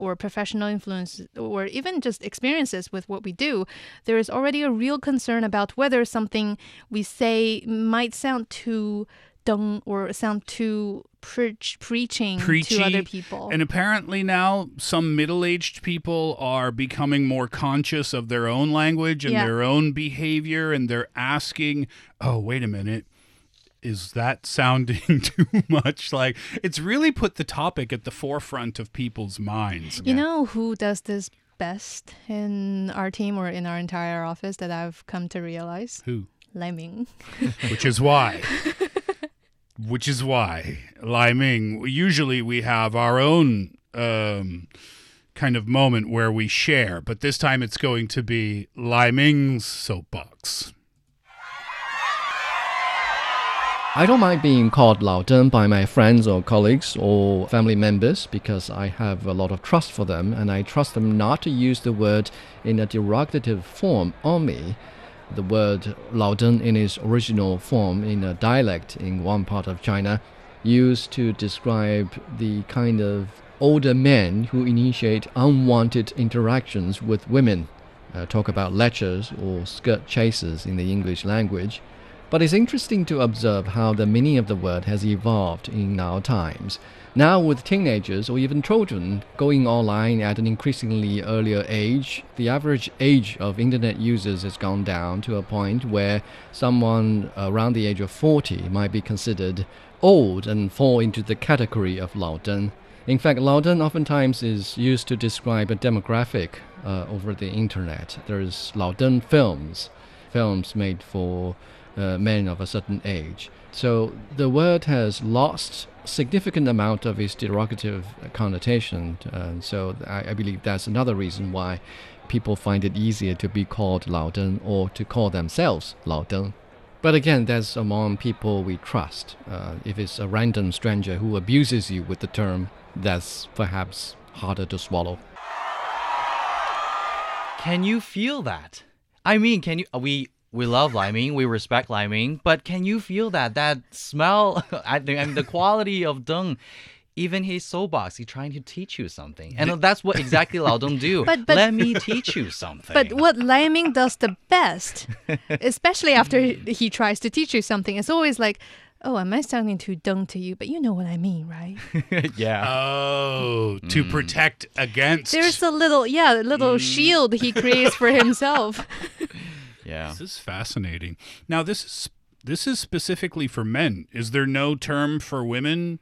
or professional influence or even just experiences with what we do, there is already a real concern about whether something we say might sound too dung or sound too preaching to other people. And apparently now some middle-aged people are becoming more conscious of their own language and their own behavior, and they're asking, oh, wait a minute, is that sounding too much? Like, it's really put the topic at the forefront of people's minds. You know who does this best in our team or in our entire office that I've come to realize? Who? Lai Ming. Which is why, Lai Ming, usually we have our own kind of moment where we share, but this time it's going to be Lai Ming's soapbox. I don't mind being called Lao Deng by my friends or colleagues or family members because I have a lot of trust for them and I trust them not to use the word in a derogative form on me. The word Lao Deng in its original form in a dialect in one part of China used to describe the kind of older men who initiate unwanted interactions with women. Talk about lechers or skirt chasers in the English language. But it's interesting to observe how the meaning of the word has evolved in our times. Now with teenagers or even children going online at an increasingly earlier age, the average age of internet users has gone down to a point where someone around the age of 40 might be considered old and fall into the category of Lao Deng. In fact, Lao Deng oftentimes is used to describe a demographic over the internet. There's Lao Deng films made for men of a certain age. So the word has lost significant amount of its derogative connotation. So I believe that's another reason why people find it easier to be called Lao Deng or to call themselves Lao Deng. But again, that's among people we trust. If it's a random stranger who abuses you with the term, that's perhaps harder to swallow. Can you feel that? I mean, can you? We love Lai Ming, we respect Lai Ming, but can you feel that smell? I mean, the quality of Deng. Even his soapbox, he's trying to teach you something. And that's what exactly Lao Deng do. But let me teach you something. But what Lai Ming does the best, especially after he tries to teach you something, it's always like, oh, am I sounding too Deng to you? But you know what I mean, right? Yeah. Oh, to protect against. There's a little shield he creates for himself. Yeah. This is fascinating. Now, this is specifically for men. Is there no term for women,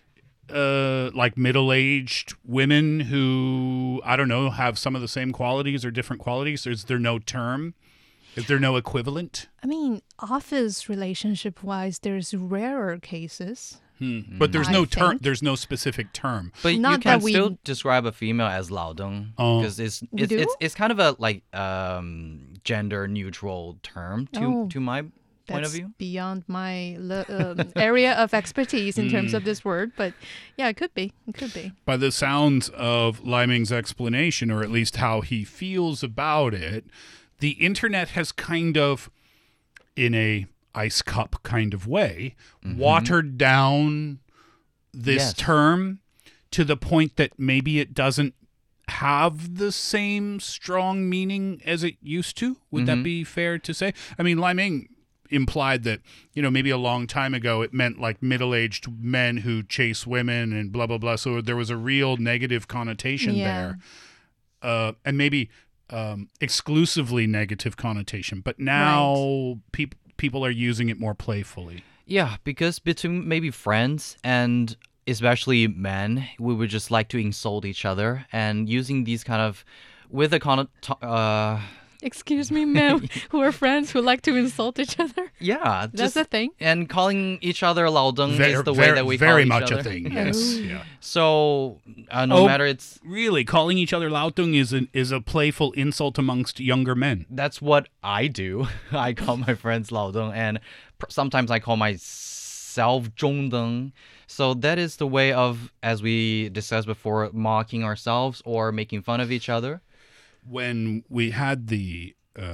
like middle-aged women who, I don't know, have some of the same qualities or different qualities? Is there no term? Is there no equivalent? I mean, office relationship-wise, there's rarer cases. But there's no term. There's no specific term. But Not you can that we- still describe a female as Lao Deng because it's kind of a like gender neutral term to my point of That's view. beyond my area of expertise in terms of this word, but yeah, it could be. It could be. By the sounds of Lai Ming's explanation, or at least how he feels about it, the internet has kind of, in a ice cup kind of way, watered down this term to the point that maybe it doesn't have the same strong meaning as it used to. Would that be fair to say? I mean, Lai Ming implied that, maybe a long time ago it meant like middle-aged men who chase women and blah, blah, blah. So there was a real negative connotation there. And maybe exclusively negative connotation. But now people are using it more playfully. Yeah, because between maybe friends and especially men, we would just like to insult each other and using these kind of with a Excuse me, men who are friends who like to insult each other. yeah, That's a thing. And calling each other Lao Deng is the way that we call very each much other. a thing. Yes. Yeah. So no matter it's Really, calling each other Lao Deng is a playful insult amongst younger men. that's what I do. I call my friends Lao Deng, and sometimes I call myself Zhong Deng. So that is the way of, as we discussed before, mocking ourselves or making fun of each other. When we had the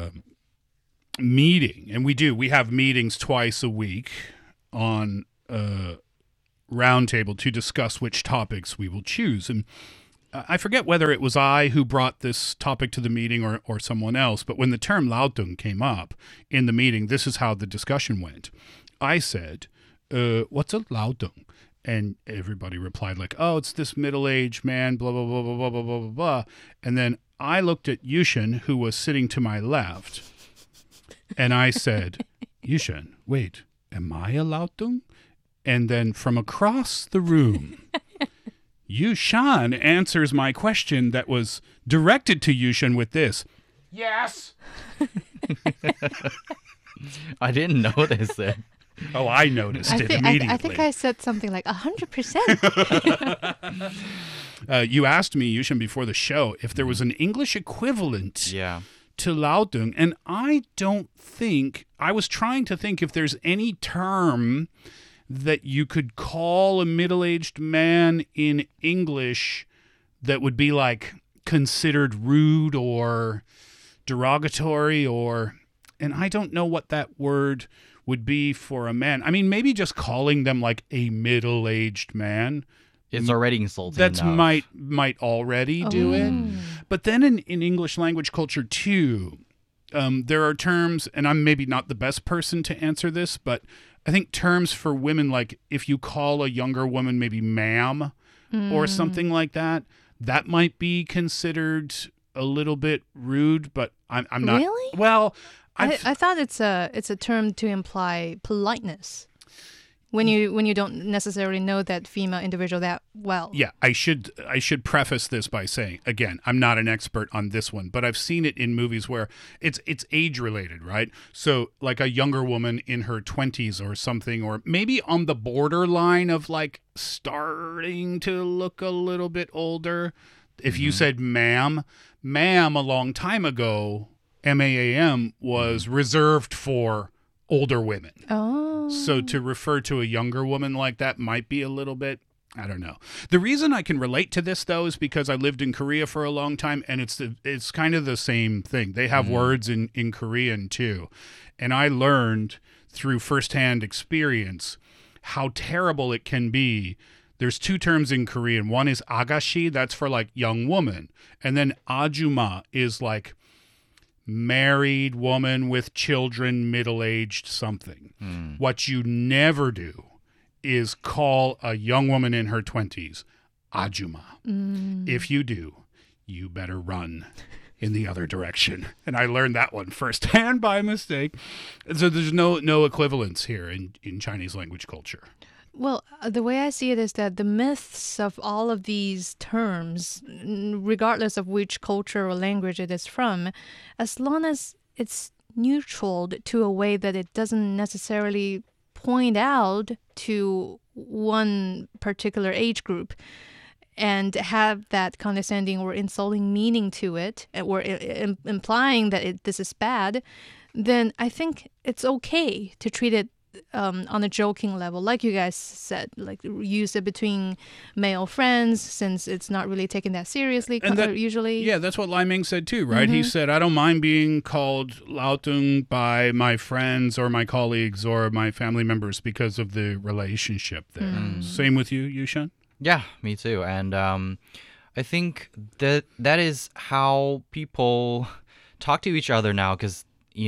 meeting, and we have meetings twice a week on Roundtable to discuss which topics we will choose. And I forget whether it was I who brought this topic to the meeting or someone else, but when the term Laotung came up in the meeting, this is how the discussion went. I said, what's a Laotung? And everybody replied like, oh, it's this middle-aged man, blah, blah, blah, blah, blah, blah, blah, blah, blah. And then I looked at Yushin, who was sitting to my left, and I said, Yushin, wait, am I a Laotung? And then from across the room, Yushan answers my question that was directed to Yushin with this, yes. I didn't notice it. Oh, I noticed it immediately. I think I said something like 100%. You asked me, Yushin, before the show, if there was an English equivalent to Laotung, and I was trying to think if there's any term that you could call a middle-aged man in English that would be like considered rude or derogatory and I don't know what that word would be for a man. I mean, maybe just calling them like a middle-aged man. It's already insulting. That's enough. might already do it. But then in English language culture too, there are terms, and I'm maybe not the best person to answer this, but I think terms for women, like if you call a younger woman maybe ma'am or something like that, that might be considered a little bit rude, but I'm not. Really? Well, I thought it's a term to imply politeness when you don't necessarily know that female individual that well. Yeah, I should preface this by saying, again, I'm not an expert on this one, but I've seen it in movies where it's age related, right? So like a younger woman in her 20s or something, or maybe on the borderline of like starting to look a little bit older. If you said ma'am a long time ago, MAAM was reserved for older women. Oh. So to refer to a younger woman like that might be a little bit, I don't know. The reason I can relate to this, though, is because I lived in Korea for a long time, and it's kind of the same thing. They have words in Korean, too. And I learned through firsthand experience how terrible it can be. There's two terms in Korean. One is agashi, that's for like young woman. And then ajuma is like married woman with children, middle-aged something. What you never do is call a young woman in her 20s ajuma. If you do, you better run in the other direction. And I learned that one firsthand by mistake. So there's no equivalence here in Chinese language culture. Well, the way I see it is that the myths of all of these terms, regardless of which culture or language it is from, as long as it's neutral to a way that it doesn't necessarily point out to one particular age group and have that condescending or insulting meaning to it, or implying that this is bad, then I think it's okay to treat it on a joking level, like you guys said, like use it between male friends, since it's not really taken that seriously usually. Yeah, that's what Lai Ming said too, right? He said, I don't mind being called Laotung by my friends or my colleagues or my family members because of the relationship there. Same with you, Yushan? Yeah, me too. And I think that is how people talk to each other now, because,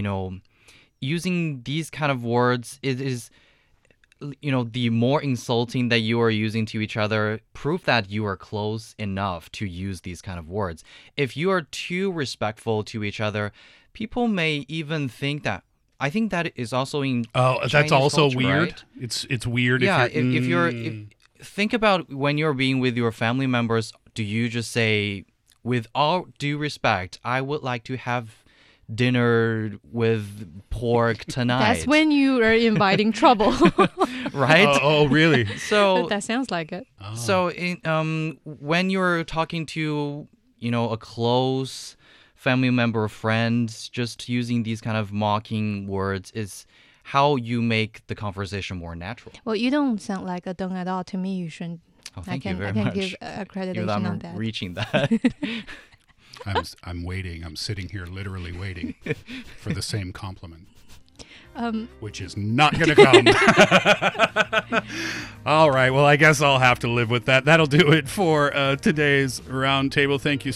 using these kind of words is the more insulting that you are using to each other, proof that you are close enough to use these kind of words. If you are too respectful to each other, people may even think that. I think that is also in that's Chinese also culture, weird. right? It's weird. Yeah, think about when you're being with your family members. Do you just say, with all due respect, I would like to have dinner with pork tonight? That's when you are inviting trouble. Right? Oh, really? So that sounds like it. So when you're talking to, a close family member or friend, just using these kind of mocking words is how you make the conversation more natural. Well, you don't sound like a deng at all to me, Yushin. Oh, thank you very I can much. give accreditation Even though I'm on that. reaching that. I'm waiting. I'm sitting here literally waiting for the same compliment. Which is not going to come. All right. Well, I guess I'll have to live with that. That'll do it for today's roundtable. Thank you